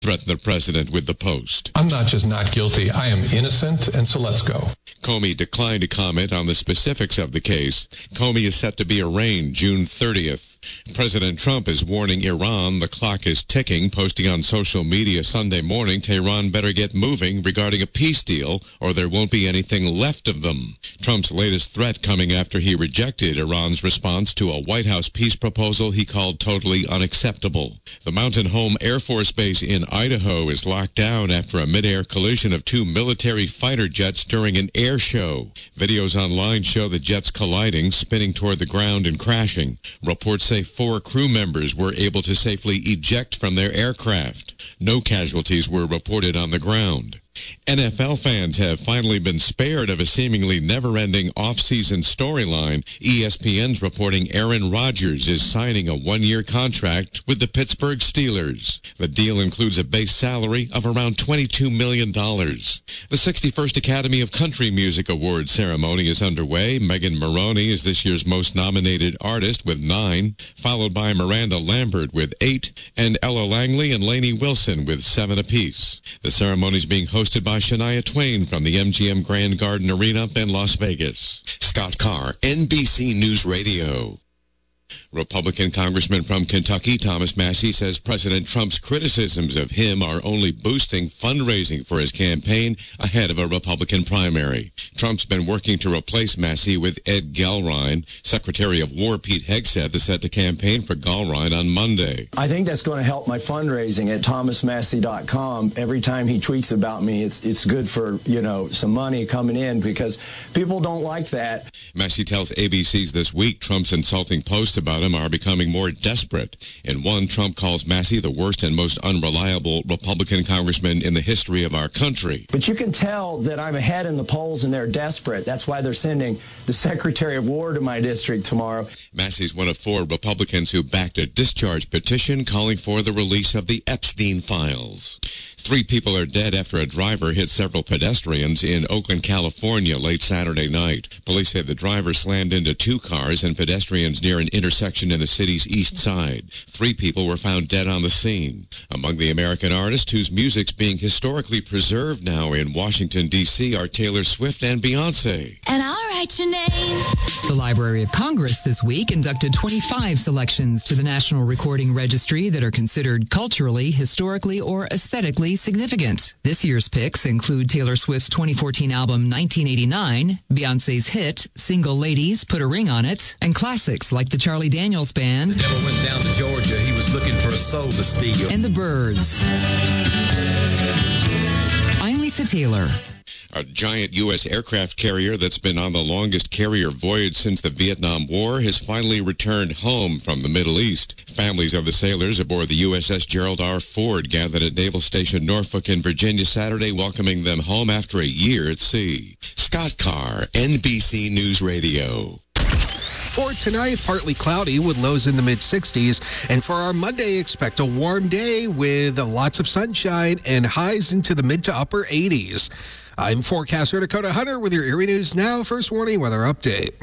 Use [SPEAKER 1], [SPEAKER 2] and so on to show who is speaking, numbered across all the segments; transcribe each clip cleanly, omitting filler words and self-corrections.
[SPEAKER 1] threatened the president with the post.
[SPEAKER 2] I'm not just not guilty, I am innocent, and so let's go.
[SPEAKER 1] Comey declined to comment on the specifics of the case. Comey is set to be arraigned June 30th. President Trump is warning Iran the clock is ticking, posting on social media Sunday morning Tehran better get moving regarding a peace deal or there won't be anything left of them. Trump's latest threat coming after he rejected Iran's response to a White House peace proposal he called totally unacceptable. The Mountain Home Air Force Base in Idaho is locked down after a mid-air collision of two military fighter jets during an air show. Videos online show the jets colliding, spinning toward the ground and crashing. Reports say 4 crew members were able to safely eject from their aircraft. No casualties were reported on the ground. NFL fans have finally been spared of a seemingly never-ending off-season storyline. ESPN's reporting Aaron Rodgers is signing a 1-year contract with the Pittsburgh Steelers. The deal includes a base salary of around $22 million. The 61st Academy of Country Music Awards ceremony is underway. Megan Maroney is this year's most nominated artist with 9, followed by Miranda Lambert with 8, and Ella Langley and Lainey Wilson with 7 apiece. The ceremony is being hosted by Shania Twain from the MGM Grand Garden Arena in Las Vegas. Scott Carr, NBC News Radio. Republican Congressman from Kentucky, Thomas Massie, says President Trump's criticisms of him are only boosting fundraising for his campaign ahead of a Republican primary. Trump's been working to replace Massie with Ed Gellrein. Secretary of War Pete Hegseth is set to campaign for Gellrein on Monday.
[SPEAKER 3] I think that's going to help my fundraising at thomasmassie.com. Every time he tweets about me, it's good for, some money coming in because people don't like that.
[SPEAKER 1] Massie tells ABC's This Week Trump's insulting posts about him are becoming more desperate. In one, Trump calls Massie the worst and most unreliable Republican congressman in the history of our country.
[SPEAKER 3] But you can tell that I'm ahead in the polls and they're desperate. That's why they're sending the Secretary of War to my district tomorrow.
[SPEAKER 1] Massie's one of 4 Republicans who backed a discharge petition calling for the release of the Epstein files. 3 people are dead after a driver hit several pedestrians in Oakland, California late Saturday night. Police say the driver slammed into 2 cars and pedestrians near an intersection in the city's east side. 3 people were found dead on the scene. Among the American artists whose music's being historically preserved now in Washington, D.C. are Taylor Swift and Beyonce.
[SPEAKER 4] And I'll write your name.
[SPEAKER 5] The Library of Congress this week inducted 25 selections to the National Recording Registry that are considered culturally, historically, or aesthetically significant. This year's picks include Taylor Swift's 2014 album 1989, Beyonce's hit Single Ladies, Put a Ring on It, and classics like the Charlie Daniels Band.
[SPEAKER 6] The devil went down to Georgia. He was looking for a soul to steal.
[SPEAKER 5] And the Byrds. I'm Lisa Taylor.
[SPEAKER 1] A giant U.S. aircraft carrier that's been on the longest carrier voyage since the Vietnam War has finally returned home from the Middle East. Families of the sailors aboard the USS Gerald R. Ford gathered at Naval Station Norfolk in Virginia Saturday, welcoming them home after a year at sea. Scott Carr, NBC News Radio.
[SPEAKER 7] For tonight, partly cloudy with lows in the mid-60s. And for our Monday, expect a warm day with lots of sunshine and highs into the mid to upper 80s. I'm forecaster Dakota Hunter with your Erie News Now First Warning Weather Update.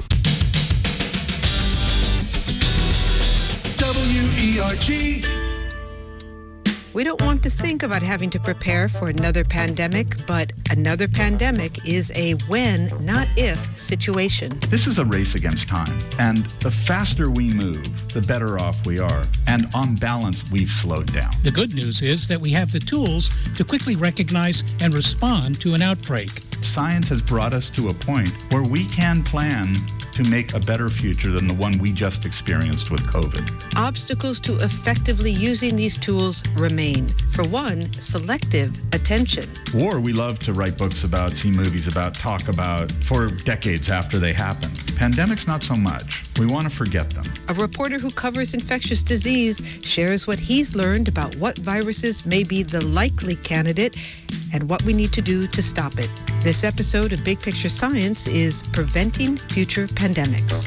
[SPEAKER 8] WERG.
[SPEAKER 9] We don't want to think about having to prepare for another pandemic, but another pandemic is a when, not if, situation.
[SPEAKER 10] This is a race against time, and the faster we move, the better off we are. And on balance, we've slowed down.
[SPEAKER 11] The good news is that we have the tools to quickly recognize and respond to an outbreak.
[SPEAKER 10] Science has brought us to a point where we can plan to make a better future than the one we just experienced with COVID.
[SPEAKER 9] Obstacles to effectively using these tools remain. For one, selective attention.
[SPEAKER 10] War, we love to write books about, see movies about, talk about for decades after they happen. Pandemics, not so much. We want to forget them.
[SPEAKER 9] A reporter who covers infectious disease shares what he's learned about what viruses may be the likely candidate and what we need to do to stop it. This episode of Big Picture Science is Preventing Future Pandemics.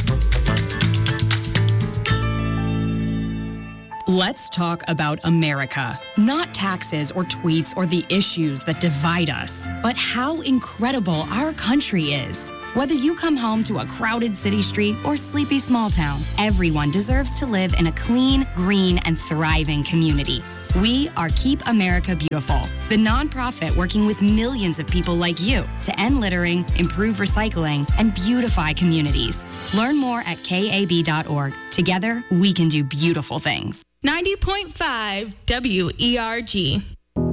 [SPEAKER 12] Let's talk about America. Not taxes or tweets or the issues that divide us, but how incredible our country is. Whether you come home to a crowded city street or sleepy small town, everyone deserves to live in a clean, green, and thriving community. We are Keep America Beautiful, the nonprofit working with millions of people like you to end littering, improve recycling, and beautify communities. Learn more at kab.org. Together, we can do beautiful things.
[SPEAKER 4] 90.5 WERG.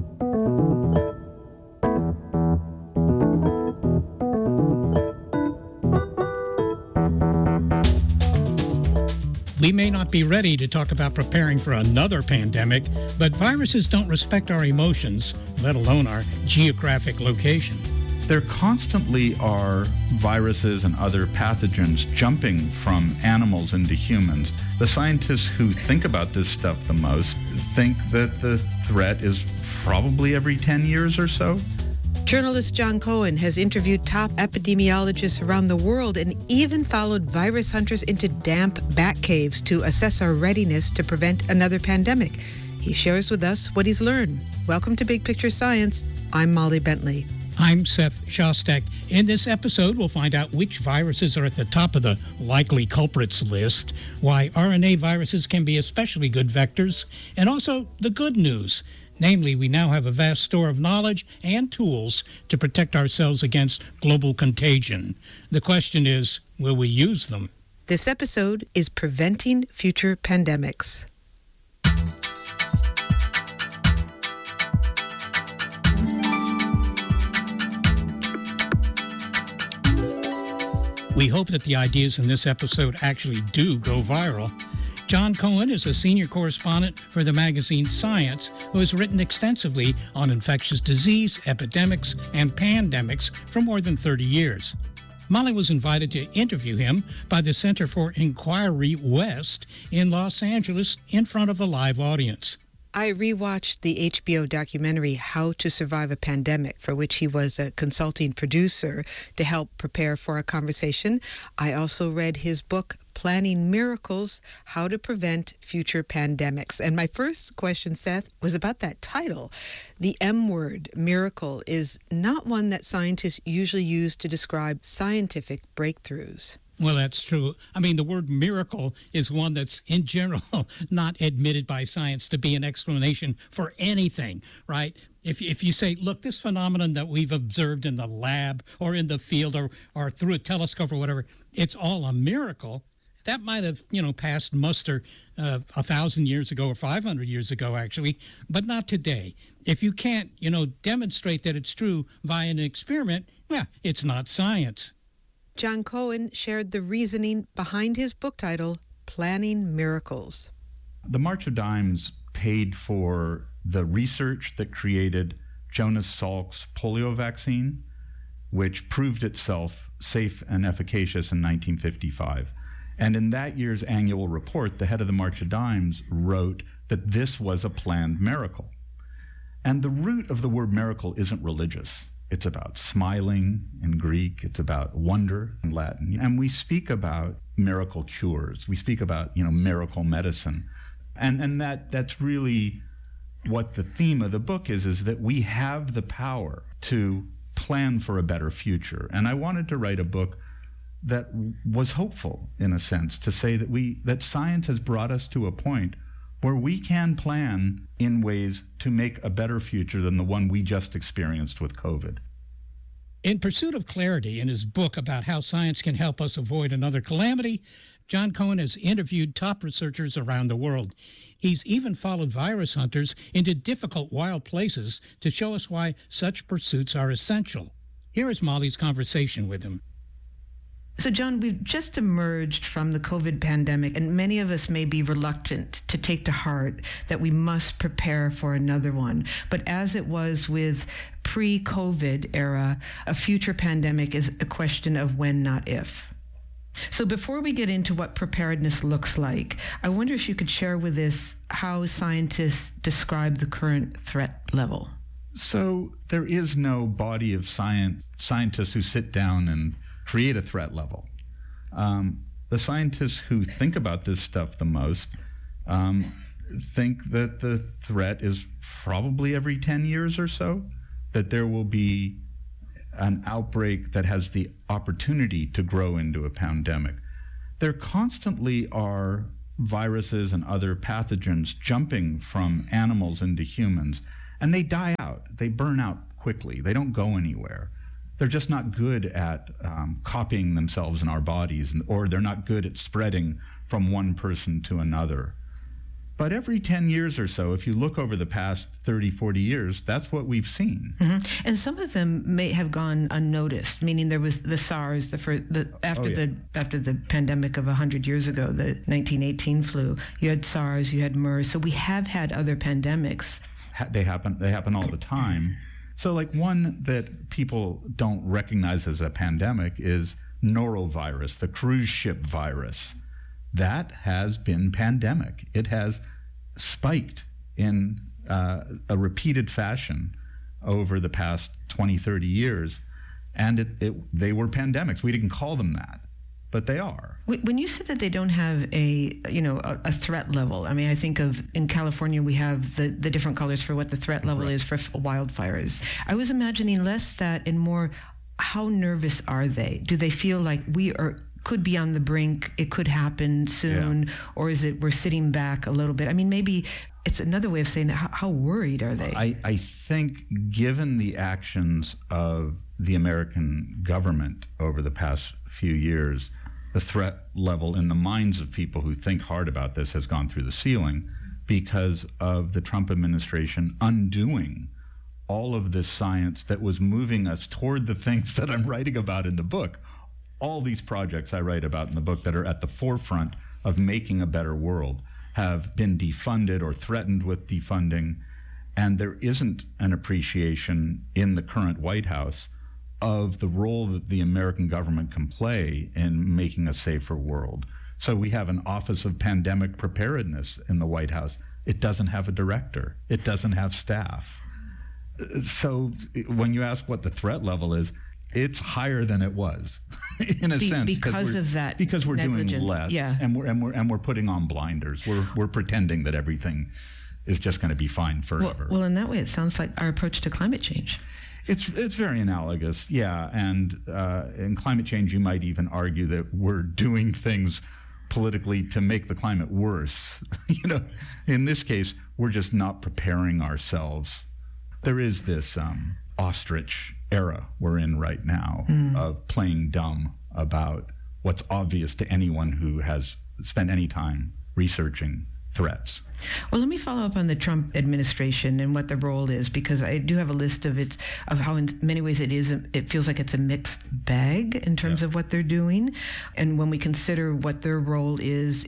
[SPEAKER 11] We may not be ready to talk about preparing for another pandemic, but viruses don't respect our emotions, let alone our geographic location.
[SPEAKER 10] There constantly are viruses and other pathogens jumping from animals into humans. The scientists who think about this stuff the most think that the threat is probably every 10 years or so.
[SPEAKER 9] Journalist John Cohen has interviewed top epidemiologists around the world and even followed virus hunters into damp bat caves to assess our readiness to prevent another pandemic. He shares with us what he's learned. Welcome to Big Picture Science. I'm Molly Bentley.
[SPEAKER 11] I'm Seth Shostak. In this episode, we'll find out which viruses are at the top of the likely culprits list, why RNA viruses can be especially good vectors, and also the good news. Namely, we now have a vast store of knowledge and tools to protect ourselves against global contagion. The question is, will we use them?
[SPEAKER 9] This episode is Preventing Future Pandemics.
[SPEAKER 11] We hope that the ideas in this episode actually do go viral. John Cohen is a senior correspondent for the magazine Science, who has written extensively on infectious disease, epidemics, and pandemics for more than 30 years. Molly was invited to interview him by the Center for Inquiry West in Los Angeles in front of a live audience.
[SPEAKER 9] I rewatched the HBO documentary How to Survive a Pandemic, for which he was a consulting producer to help prepare for our conversation. I also read his book, Planning Miracles, How to Prevent Future Pandemics. And my first question, Seth, was about that title. The M word, miracle, is not one that scientists usually use to describe scientific breakthroughs.
[SPEAKER 11] Well, that's true. I mean, the word miracle is one that's, in general, not admitted by science to be an explanation for anything, right? If you say, look, this phenomenon that we've observed in the lab or in the field or through a telescope or whatever, it's all a miracle. That might have, passed muster 1,000 years ago or 500 years ago, actually, but not today. If you can't, demonstrate that it's true via an experiment, well, it's not science.
[SPEAKER 9] John Cohen shared the reasoning behind his book title, Planning Miracles.
[SPEAKER 10] The March of Dimes paid for the research that created Jonas Salk's polio vaccine, which proved itself safe and efficacious in 1955. And in that year's annual report, the head of the March of Dimes wrote that this was a planned miracle. And the root of the word miracle isn't religious. It's about smiling in Greek. It's about wonder in Latin. And we speak about miracle cures. We speak about, miracle medicine. And that's really what the theme of the book is that we have the power to plan for a better future. And I wanted to write a book that was hopeful, in a sense, to say that science has brought us to a point where we can plan in ways to make a better future than the one we just experienced with COVID.
[SPEAKER 11] In pursuit of clarity in his book about how science can help us avoid another calamity, John Cohen has interviewed top researchers around the world. He's even followed virus hunters into difficult wild places to show us why such pursuits are essential. Here is Molly's conversation with him.
[SPEAKER 8] So, John, we've just emerged from the COVID pandemic, and many of us may be reluctant to take to heart that we must prepare for another one. But as it was with pre-COVID era, a future pandemic is a question of when, not if. So before we get into what preparedness looks like, I wonder if you could share with us how scientists describe the current threat level.
[SPEAKER 10] So there is no body of scientists who sit down and create a threat level. The scientists who think about this stuff the most think that the threat is probably every 10 years or so, that there will be an outbreak that has the opportunity to grow into a pandemic. There constantly are viruses and other pathogens jumping from animals into humans, and they die out. They burn out quickly. They don't go anywhere. They're just not good at copying themselves in our bodies, or they're not good at spreading from one person to another. But every 10 years or so, if you look over the past 30, 40 years, that's what we've seen.
[SPEAKER 8] Mm-hmm. And some of them may have gone unnoticed, meaning there was the SARS, after the pandemic of 100 years ago, the 1918 flu. You had SARS, you had MERS. So we have had other pandemics.
[SPEAKER 10] They happen all the time. So like one that people don't recognize as a pandemic is norovirus, the cruise ship virus. That has been pandemic. It has spiked in a repeated fashion over the past 20, 30 years. And they were pandemics. We didn't call them that, but they are.
[SPEAKER 8] When you said that they don't have a threat level, I mean, I think of in California, we have the different colors for what the threat level is for wildfires. I was imagining less that and more, how nervous are they? Do they feel like could be on the brink, it could happen soon, or is it we're sitting back a little bit? I mean, maybe it's another way of saying how worried are they?
[SPEAKER 10] I think given the actions of the American government over the past few years, the threat level in the minds of people who think hard about this has gone through the ceiling because of the Trump administration undoing all of this science that was moving us toward the things that I'm writing about in the book. All these projects I write about in the book that are at the forefront of making a better world have been defunded or threatened with defunding, and there isn't an appreciation in the current White House of the role that the American government can play in making a safer world. So we have an Office of Pandemic Preparedness in the White House. It doesn't have a director. It doesn't have staff. So when you ask what the threat level is, it's higher than it was, in a sense,
[SPEAKER 8] because we're
[SPEAKER 10] doing less, and we're putting on blinders. We're pretending that everything is just going to be fine forever.
[SPEAKER 8] Well, in that way, it sounds like our approach to climate change.
[SPEAKER 10] It's very analogous, yeah. And in climate change, you might even argue that we're doing things politically to make the climate worse. In this case, we're just not preparing ourselves. There is this ostrich era we're in right now of playing dumb about what's obvious to anyone who has spent any time researching threats.
[SPEAKER 8] Well, let me follow up on the Trump administration and what the role is, because I do have a list of how in many ways it feels like it's a mixed bag in terms of what they're doing. And when we consider what their role is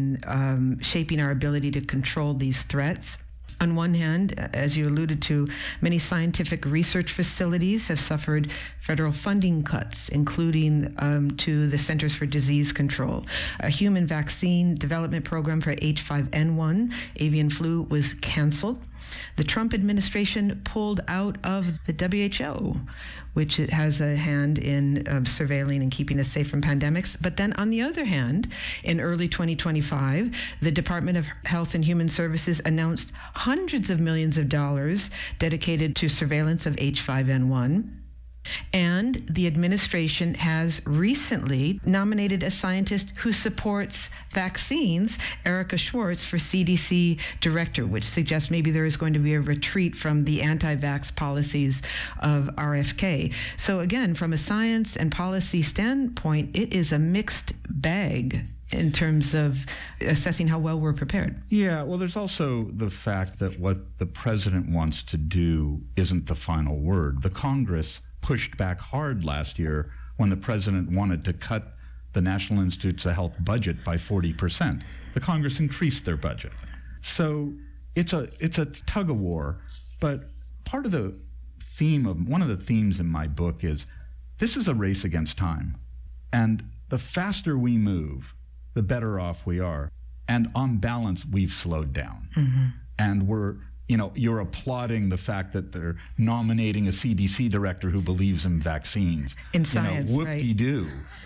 [SPEAKER 8] in shaping our ability to control these threats, on one hand, as you alluded to, many scientific research facilities have suffered federal funding cuts, including to the Centers for Disease Control. A human vaccine development program for H5N1, avian flu, was canceled. The Trump administration pulled out of the WHO, which has a hand in surveilling and keeping us safe from pandemics. But then on the other hand, in early 2025, the Department of Health and Human Services announced hundreds of millions of dollars dedicated to surveillance of H5N1. And the administration has recently nominated a scientist who supports vaccines, Erica Schwartz, for CDC director, which suggests maybe there is going to be a retreat from the anti-vax policies of RFK. So again, from a science and policy standpoint, it is a mixed bag in terms of assessing how well we're prepared.
[SPEAKER 10] Yeah, well, there's also the fact that what the president wants to do isn't the final word. The Congress pushed back hard last year when the president wanted to cut the National Institutes of Health budget by 40%. The Congress increased their budget. So it's a tug of war, but part of the one of the themes in my book is this is a race against time. And the faster we move, the better off we are. And on balance, we've slowed down. Mm-hmm. And you're applauding the fact that they're nominating a CDC director who believes in vaccines.
[SPEAKER 8] In science,
[SPEAKER 10] whoop-de-doo.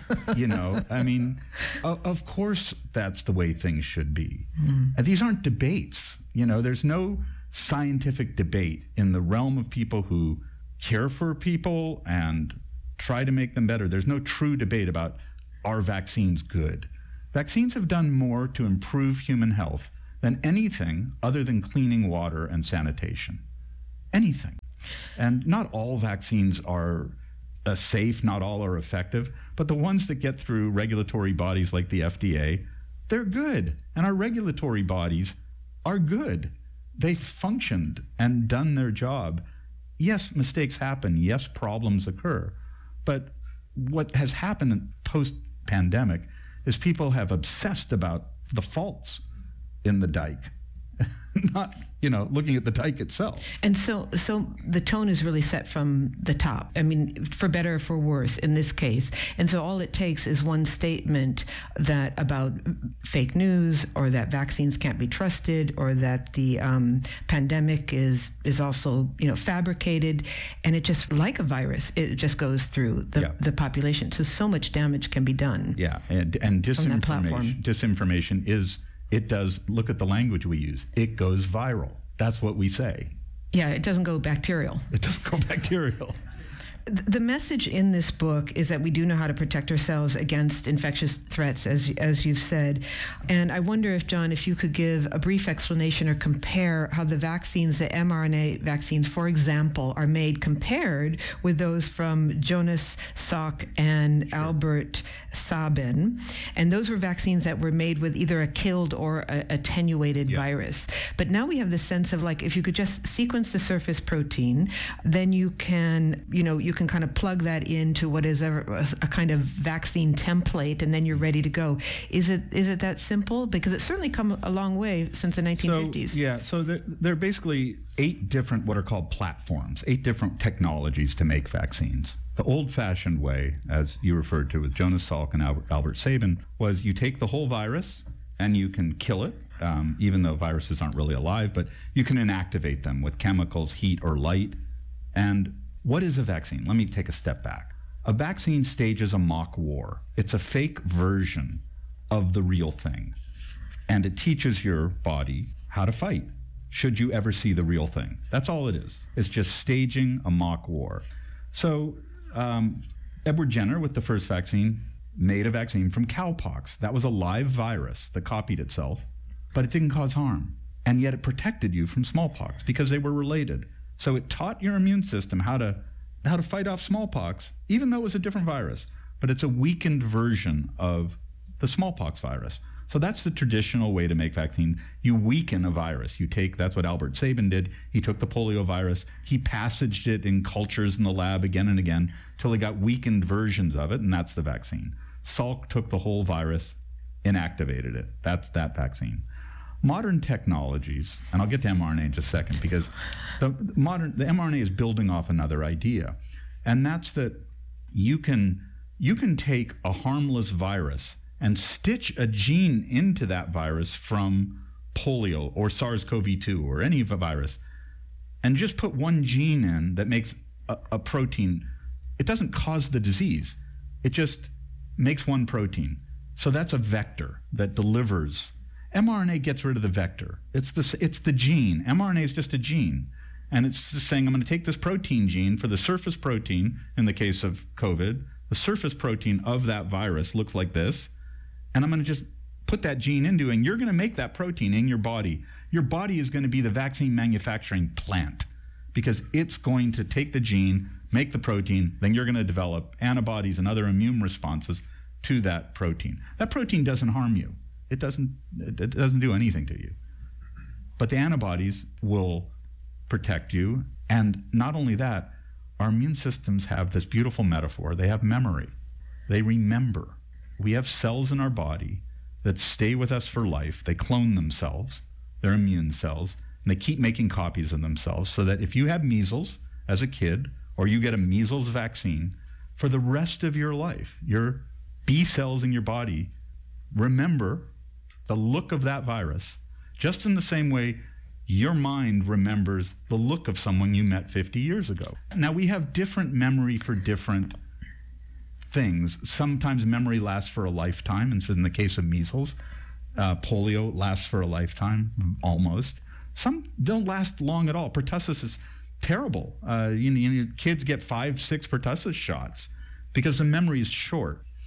[SPEAKER 10] I mean, of course that's the way things should be. And these aren't debates. There's no scientific debate in the realm of people who care for people and try to make them better. There's no true debate about, are vaccines good? Vaccines have done more to improve human health than anything other than cleaning water and sanitation. Anything. And not all vaccines are safe, not all are effective, but the ones that get through regulatory bodies like the FDA, they're good. And our regulatory bodies are good. They've functioned and done their job. Yes, mistakes happen. Yes, problems occur. But what has happened post-pandemic is people have obsessed about the faults in the dike, not, looking at the dike itself.
[SPEAKER 8] And so the tone is really set from the top. I mean, for better or for worse in this case. And so all it takes is one statement about fake news, or that vaccines can't be trusted, or that the pandemic is also, fabricated. And it just, like a virus, it just goes through the population. So much damage can be done.
[SPEAKER 10] Yeah, and disinformation is, it does, look at the language we use. It goes viral. That's what we say.
[SPEAKER 8] Yeah, it doesn't go bacterial.
[SPEAKER 10] It doesn't go bacterial.
[SPEAKER 8] The message in this book is that we do know how to protect ourselves against infectious threats, as you've said. And I wonder if, John, if you could give a brief explanation or compare how the vaccines, the mRNA vaccines, for example, are made compared with those from Jonas Salk and Albert Sabin. And those were vaccines that were made with either a killed or attenuated virus. But now we have the sense of, like, if you could just sequence the surface protein, then you can, you can kind of plug that into what is a kind of vaccine template, and then you're ready to go. Is it that simple? Because it's certainly come a long way since the 1950s.
[SPEAKER 10] So there are basically 8 different what are called platforms, 8 different technologies to make vaccines. The old-fashioned way, as you referred to with Jonas Salk and Albert Sabin, was you take the whole virus and you can kill it, even though viruses aren't really alive, but you can inactivate them with chemicals, heat, or light. And what is a vaccine? Let me take a step back. A vaccine stages a mock war. It's a fake version of the real thing. And it teaches your body how to fight, should you ever see the real thing. That's all it is. It's just staging a mock war. So Edward Jenner, with the first vaccine, made a vaccine from cowpox. That was a live virus that copied itself, but it didn't cause harm. And yet it protected you from smallpox because they were related. So it taught your immune system how to fight off smallpox, even though it was a different virus. But it's a weakened version of the smallpox virus. So that's the traditional way to make vaccine. You weaken a virus. That's what Albert Sabin did. He took the polio virus, he passaged it in cultures in the lab again and again till he got weakened versions of it, and that's the vaccine. Salk took the whole virus, inactivated it. That's that vaccine. Modern technologies, and I'll get to mRNA in just a second, because the mRNA is building off another idea, and that's that you can take a harmless virus and stitch a gene into that virus from polio or SARS-CoV-2 or any of a virus, and just put one gene in that makes a protein. It doesn't cause the disease. It just makes one protein. So that's a vector that delivers. mRNA gets rid of the vector. It's the gene. mRNA is just a gene. And it's just saying, I'm going to take this protein gene for the surface protein, in the case of COVID, the surface protein of that virus looks like this, and I'm going to just put that gene into, and you're going to make that protein in your body. Your body is going to be the vaccine manufacturing plant, because it's going to take the gene, make the protein, then you're going to develop antibodies and other immune responses to that protein. That protein doesn't harm you. It doesn't do anything to you. But the antibodies will protect you. And not only that, our immune systems have this beautiful metaphor. They have memory. They remember. We have cells in our body that stay with us for life. They clone themselves. They're immune cells. And they keep making copies of themselves, so that if you have measles as a kid, or you get a measles vaccine, for the rest of your life, your B cells in your body remember the look of that virus, just in the same way your mind remembers the look of someone you met 50 years ago. Now, we have different memory for different things. Sometimes memory lasts for a lifetime, and so in the case of measles, polio lasts for a lifetime, almost. Some don't last long at all. Pertussis is terrible. Kids get 5-6 pertussis shots because the memory is short.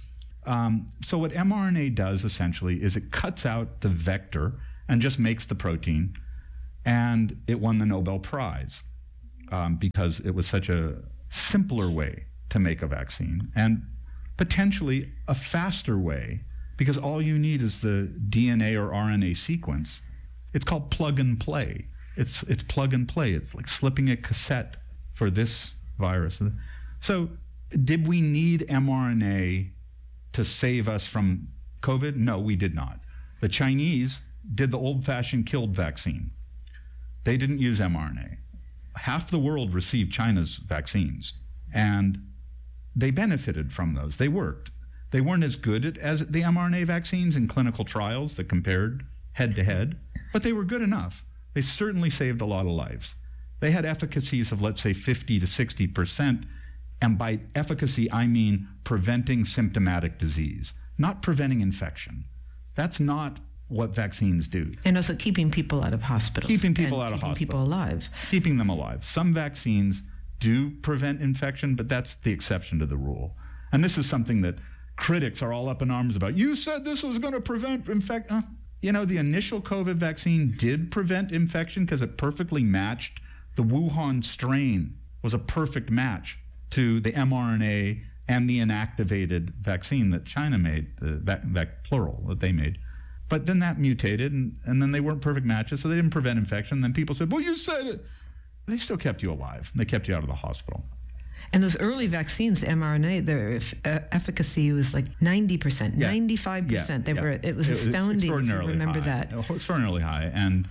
[SPEAKER 10] So what mRNA does essentially is it cuts out the vector and just makes the protein, and it won the Nobel Prize because it was such a simpler way to make a vaccine and potentially a faster way, because all you need is the DNA or RNA sequence. It's called plug and play. It's plug and play. It's like slipping a cassette for this virus. So did we need mRNA to save us from COVID? No, we did not. The Chinese did the old-fashioned killed vaccine. They didn't use mRNA. Half the world received China's vaccines, and they benefited from those. They worked. They weren't as good as the mRNA vaccines in clinical trials that compared head-to-head, but they were good enough. They certainly saved a lot of lives. They had efficacies of, let's say, 50 to 60%, and by efficacy, I mean preventing symptomatic disease, not preventing infection. That's not what vaccines do.
[SPEAKER 8] And also keeping people out of hospitals.
[SPEAKER 10] Keeping people out of hospitals.
[SPEAKER 8] Keeping people alive.
[SPEAKER 10] Keeping them alive. Some vaccines do prevent infection, but that's the exception to the rule. And this is something that critics are all up in arms about. You said this was going to prevent infection. You know, the initial COVID vaccine did prevent infection because it perfectly matched the Wuhan strain, was a perfect match to the mRNA and the inactivated vaccine that China made, that plural that they made. But then that mutated, and then they weren't perfect matches, so they didn't prevent infection. Then people said, well, you said it. They still kept you alive. They kept you out of the hospital.
[SPEAKER 8] And those early vaccines, mRNA, their efficacy was like 90%,
[SPEAKER 10] Yeah.
[SPEAKER 8] 95%. It was astounding if you remember
[SPEAKER 10] high.
[SPEAKER 8] that.
[SPEAKER 10] Extraordinarily high. And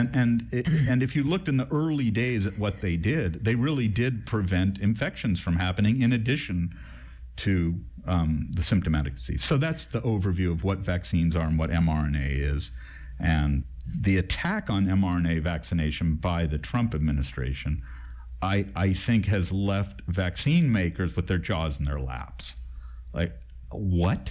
[SPEAKER 10] if you looked in the early days at what they did, they really did prevent infections from happening in addition to the symptomatic disease. So that's the overview of what vaccines are and what mRNA is. And the attack on mRNA vaccination by the Trump administration, I think, has left vaccine makers with their jaws in their laps. Like, what?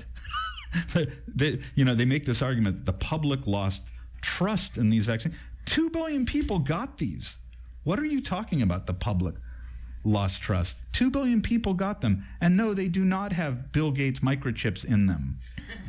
[SPEAKER 10] They make this argument that the public lost trust in these vaccines. 2 billion people got these. What are you talking about, the public lost trust? 2 billion people got them. And no, they do not have Bill Gates microchips in them.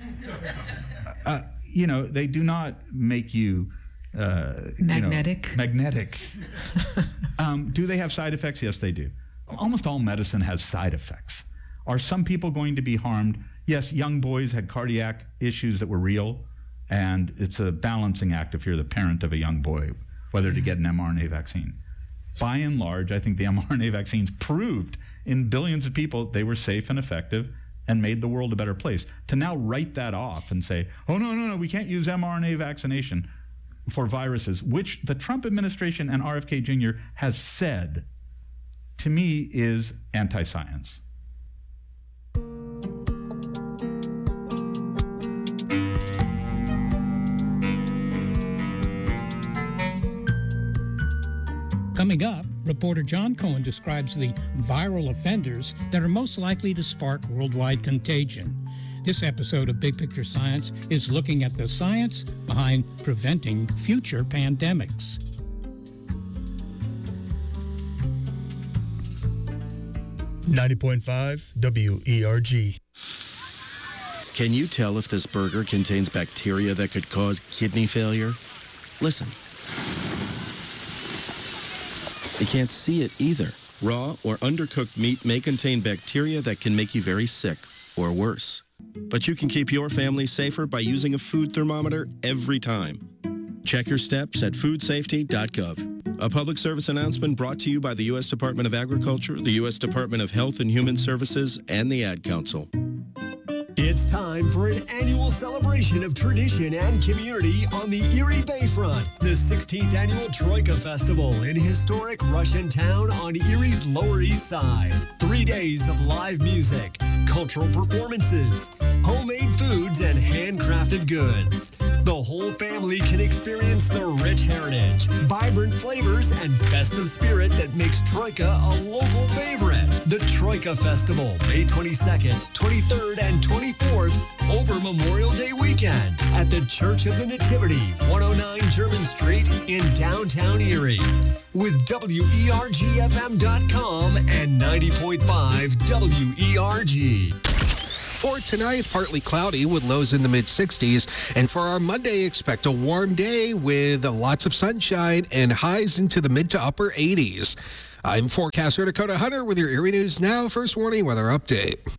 [SPEAKER 10] They do not make you
[SPEAKER 8] magnetic.
[SPEAKER 10] Magnetic. Do they have side effects? Yes, they do. Almost all medicine has side effects. Are some people going to be harmed? Yes, young boys had cardiac issues that were real, and it's a balancing act if you're the parent of a young boy, whether to get an mRNA vaccine. By and large, I think the mRNA vaccines proved in billions of people they were safe and effective and made the world a better place. To now write that off and say, oh, no, we can't use mRNA vaccination for viruses, which the Trump administration and RFK Jr. has said, to me, is anti-science.
[SPEAKER 11] Coming up, reporter John Cohen describes the viral offenders that are most likely to spark worldwide contagion. This episode of Big Picture Science is looking at the science behind preventing future pandemics.
[SPEAKER 13] .5 WERG.
[SPEAKER 14] Can you tell if this burger contains bacteria that could cause kidney failure? Listen. You can't see it either. Raw or undercooked meat may contain bacteria that can make you very sick or worse. But you can keep your family safer by using a food thermometer every time. Check your steps at foodsafety.gov. A public service announcement brought to you by the U.S. Department of Agriculture, the U.S. Department of Health and Human Services, and the Ad Council.
[SPEAKER 15] It's time for an annual celebration of tradition and community on the Erie Bayfront. The 16th Annual Troika Festival in historic Russian Town on Erie's Lower East Side. 3 days of live music, cultural performances, homemade foods, and handcrafted goods. The whole family can experience the rich heritage, vibrant flavors, and festive spirit that makes Troika a local favorite. The Troika Festival, May 22nd, 23rd, and 24th over Memorial Day weekend at the Church of the Nativity, 109 German Street in downtown Erie. With WERGFM.com and 90.5 WERG.
[SPEAKER 7] For tonight, partly cloudy with lows in the mid-60s. And for our Monday, expect a warm day with lots of sunshine and highs into the mid to upper 80s. I'm forecaster Dakota Hunter with your Erie News Now First Warning Weather Update.